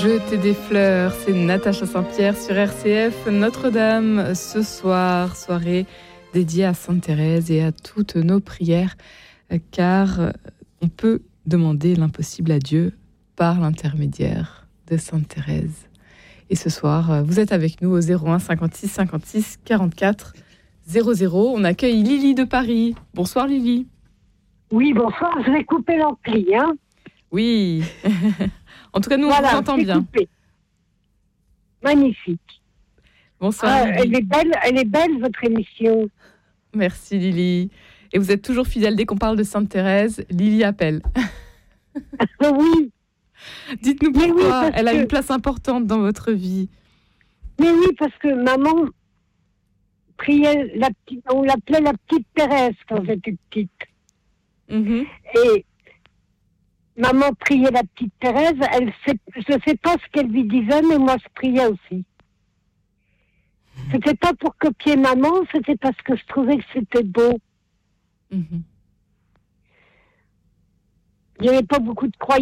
Jeter des fleurs, c'est Natacha Saint-Pierre sur RCF Notre-Dame. Ce soir, soirée dédiée à Sainte Thérèse et à toutes nos prières, car on peut demander l'impossible à Dieu par l'intermédiaire de Sainte Thérèse. Et ce soir, vous êtes avec nous au 01 56 56 44 00. On accueille Lily de Paris. Bonsoir Lily. Oui, bonsoir, je vais couper l'ampli, hein. Oui. En tout cas, nous, voilà, on vous entend bien. Coupé. Magnifique. Bonsoir Lily. Elle est belle, votre émission. Merci Lily. Et vous êtes toujours fidèle dès qu'on parle de Sainte Thérèse. Lily appelle. Oui. Dites-nous pourquoi elle a que... une place importante dans votre vie. Mais oui, parce que maman priait on l'appelait la petite Thérèse quand j'étais petite. Mm-hmm. Et maman priait la petite Thérèse. Je ne sais pas ce qu'elle lui disait, mais moi je priais aussi. C'était pas pour copier maman, c'était parce que je trouvais que c'était beau. Mm-hmm. Il n'y avait pas beaucoup de croyants.